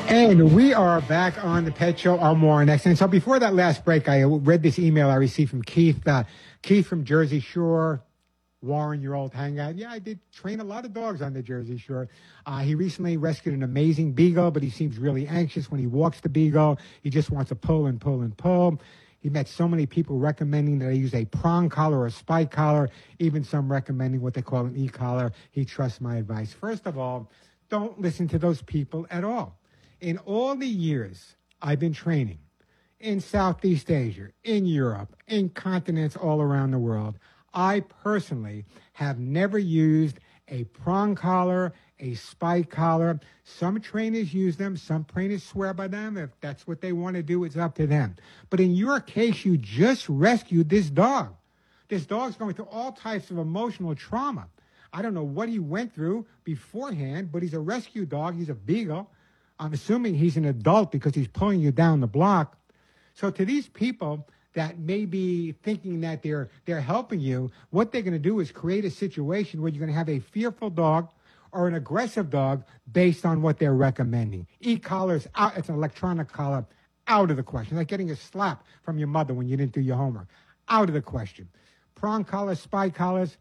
And we are back on the Pet Show. I'm Warren X. And so before that last break, I read this email I received from Keith. Keith from Jersey Shore. Warren, your old hangout. Yeah, I did train a lot of dogs on the Jersey Shore. He recently rescued an amazing beagle, but he seems really anxious when he walks the beagle. He just wants to pull and pull and pull. He met so many people recommending that I use a prong collar or a spike collar, even some recommending what they call an e-collar. He trusts my advice. First of all, don't listen to those people at all. In all the years I've been training in Southeast Asia, in Europe, in continents all around the world, I personally have never used a prong collar, a spike collar. Some trainers use them. Some trainers swear by them. If that's what they want to do, it's up to them. But in your case, you just rescued this dog. This dog's going through all types of emotional trauma. I don't know what he went through beforehand, but he's a rescue dog. He's a beagle. I'm assuming he's an adult because he's pulling you down the block. So to these people that may be thinking that they're helping you, what they're going to do is create a situation where you're going to have a fearful dog or an aggressive dog based on what they're recommending. E-collars out. It's an electronic collar. Out of the question. Like getting a slap from your mother when you didn't do your homework. Out of the question. Prong collars, spike collars,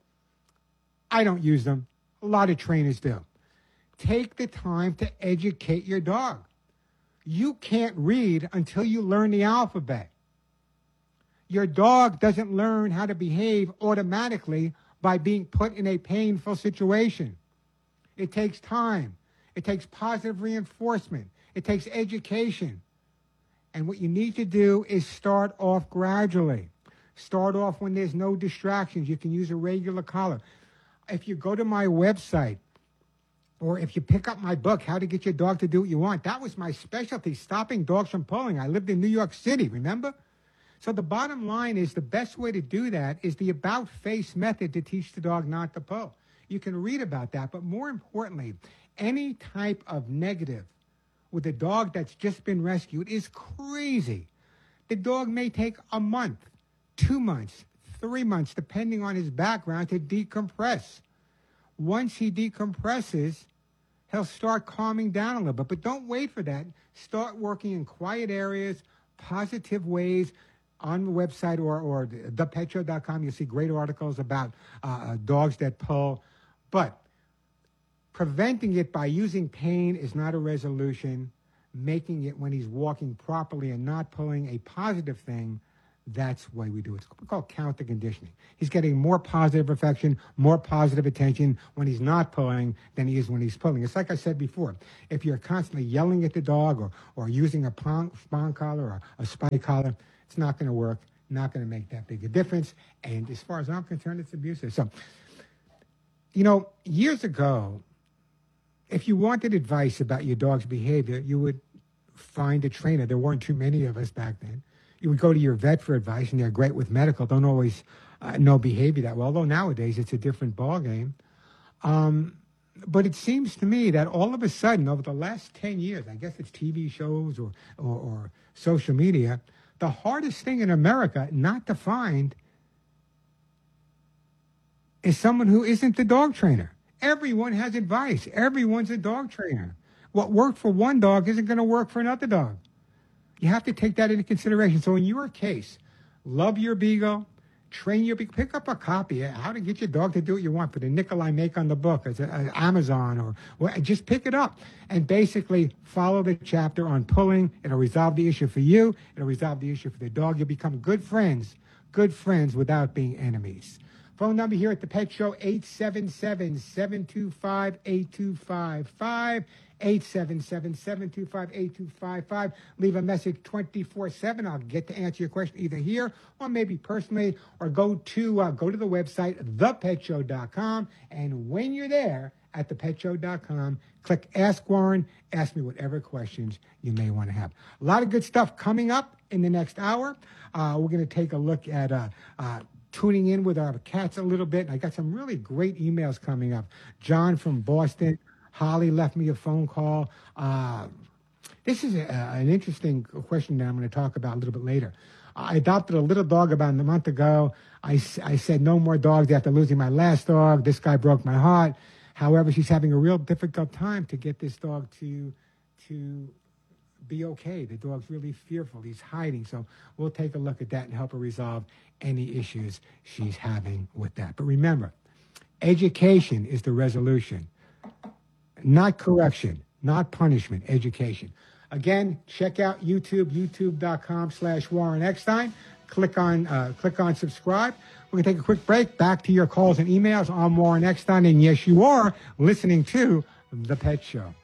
I don't use them. A lot of trainers do. Take the time to educate your dog. You can't read until you learn the alphabet. Your dog doesn't learn how to behave automatically by being put in a painful situation. It takes time. It takes positive reinforcement. It takes education. And what you need to do is start off gradually. Start off when there's no distractions. You can use a regular collar. If you go to my website, or if you pick up my book, How to Get Your Dog to Do What You Want, that was my specialty, stopping dogs from pulling. I lived in New York City, remember? So the bottom line is the best way to do that is the about-face method to teach the dog not to pull. You can read about that, but more importantly, any type of negative with a dog that's just been rescued is crazy. The dog may take a month, 2 months, 3 months, depending on his background, to decompress. Once he decompresses, he'll start calming down a little bit. But don't wait for that. Start working in quiet areas, positive ways. On the website or thepetshow.com, you'll see great articles about dogs that pull. But preventing it by using pain is not a resolution. Making it when he's walking properly and not pulling a positive thing, that's why we do it. It's called counter conditioning. He's getting more positive affection, more positive attention when he's not pulling than he is when he's pulling. It's like I said before. If you're constantly yelling at the dog or using a prong collar or a spike collar, it's not going to work, not going to make that big a difference. And as far as I'm concerned, it's abusive. So, years ago, if you wanted advice about your dog's behavior, you would find a trainer. There weren't too many of us back then. You would go to your vet for advice, and they're great with medical. Don't always know behavior that well, although nowadays it's a different ballgame. But it seems to me that all of a sudden, over the last 10 years, I guess it's TV shows or social media, the hardest thing in America not to find is someone who isn't the dog trainer. Everyone has advice. Everyone's a dog trainer. What worked for one dog isn't going to work for another dog. You have to take that into consideration. So in your case, love your beagle, train your beagle. Pick up a copy, How to Get Your Dog to Do What You Want, for the nickel I make on the book, as Amazon, or just pick it up and basically follow the chapter on pulling. It'll resolve the issue for you. It'll resolve the issue for the dog. You'll become good friends without being enemies. Phone number here at the Pet Show, 877-725-8255, 877-725-8255. Leave a message 24/7. I'll get to answer your question either here or maybe personally, or go to the website, thepetshow.com. And when you're there at thepetshow.com, click Ask Warren. Ask me whatever questions you may want to have. A lot of good stuff coming up in the next hour. We're going to take a look at tuning in with our cats a little bit. And I got some really great emails coming up. John from Boston. Holly left me a phone call. This is an interesting question that I'm going to talk about a little bit later. I adopted a little dog about a month ago. I said no more dogs after losing my last dog. This guy broke my heart. However, she's having a real difficult time to get this dog to be okay. The dog's really fearful. He's hiding. So we'll take a look at that and help her resolve any issues she's having with that. But remember, education is the resolution, not correction, not punishment, education. Again, check out YouTube, youtube.com/Warren Eckstein. Click on subscribe. We're going to take a quick break. Back to your calls and emails. I'm Warren Eckstein, and yes, you are listening to The Pet Show.